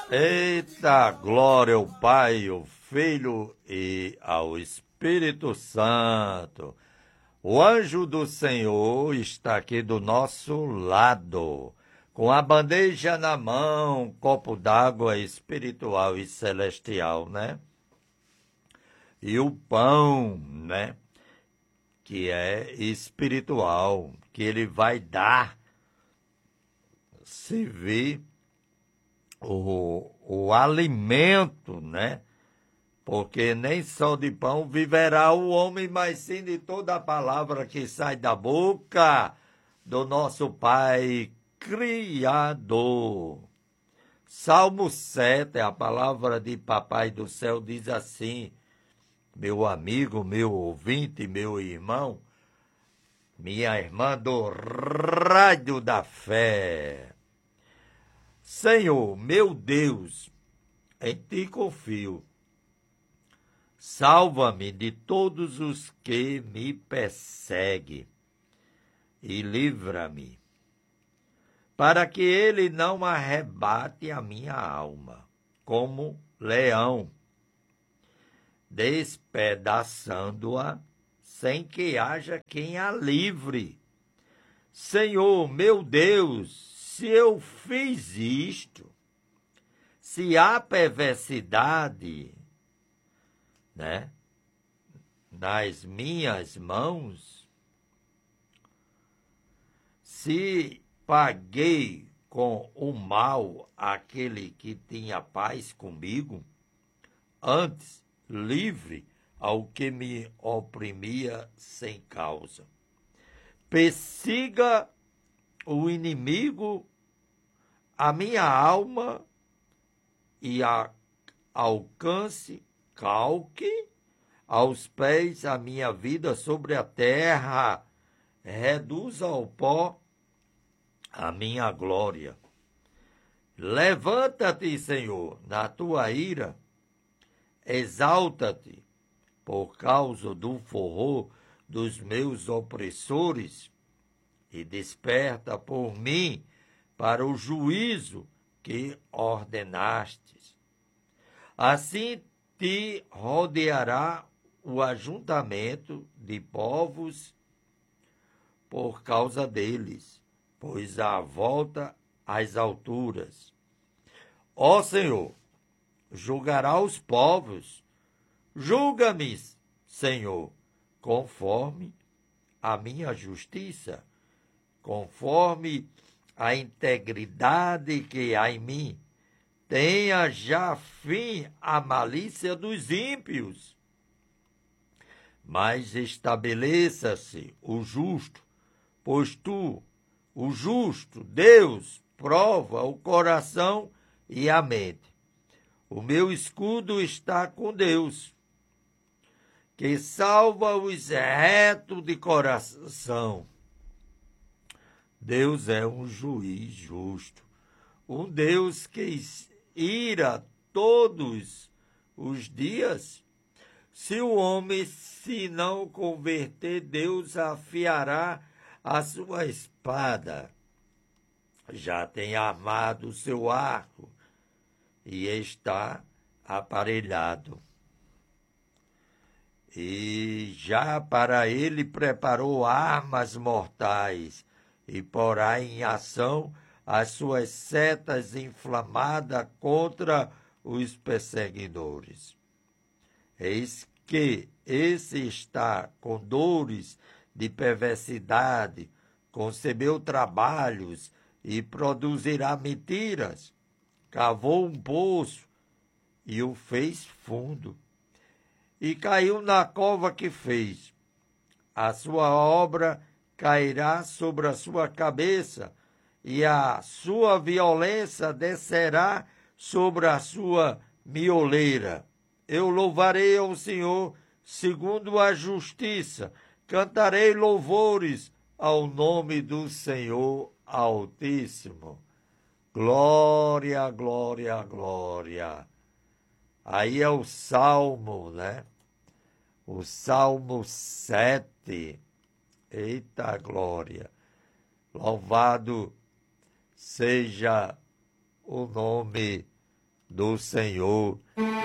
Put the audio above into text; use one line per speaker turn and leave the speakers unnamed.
Eita, glória ao Pai, ao Filho e ao Espírito Santo. O anjo do Senhor está aqui do nosso lado, com a bandeja na mão, copo d'água espiritual e celestial, né? E o pão, né? Que é espiritual, que ele vai dar, se vir o alimento, né? Porque nem só de pão viverá o homem, mas sim de toda a palavra que sai da boca do nosso Pai Criador. Salmo 7, a palavra de Papai do Céu diz assim: meu amigo, meu ouvinte, meu irmão, minha irmã do Rádio da Fé. Senhor, meu Deus, em ti confio. Salva-me de todos os que me perseguem e livra-me, para que ele não arrebate a minha alma, como leão, despedaçando-a sem que haja quem a livre. Senhor, meu Deus, se eu fiz isto, se há perversidade, né, nas minhas mãos, se paguei com o mal aquele que tinha paz comigo, antes livre ao que me oprimia sem causa. Persiga o inimigo a minha alma e alcance, calque aos pés a minha vida sobre a terra, reduza ao pó a minha glória. Levanta-te, Senhor, na tua ira, exalta-te por causa do forró dos meus opressores e desperta por mim para o juízo que ordenastes. Assim te rodeará o ajuntamento de povos por causa deles, pois há volta às alturas. Ó Senhor, julgará os povos, julga-me, Senhor, conforme a minha justiça, conforme a integridade que há em mim. Tenha já fim a malícia dos ímpios, mas estabeleça-se o justo, pois tu, o justo, Deus, prova o coração e a mente. O meu escudo está com Deus, que salva os retos de coração. Deus é um juiz justo, um Deus que ira todos os dias. Se o homem se não converter, Deus afiará a sua espada. Já tem armado o seu arco e está aparelhado. E já para ele preparou armas mortais e porá em ação as suas setas inflamadas contra os perseguidores. Eis que esse está com dores de perversidade, concebeu trabalhos e produzirá mentiras. Cavou um poço e o fez fundo, e caiu na cova que fez. A sua obra cairá sobre a sua cabeça, e a sua violência descerá sobre a sua mioleira. Eu louvarei ao Senhor segundo a justiça, cantarei louvores ao nome do Senhor Altíssimo. Glória, glória, glória. Aí é o Salmo, né? O Salmo 7. Eita glória! Louvado seja o nome do Senhor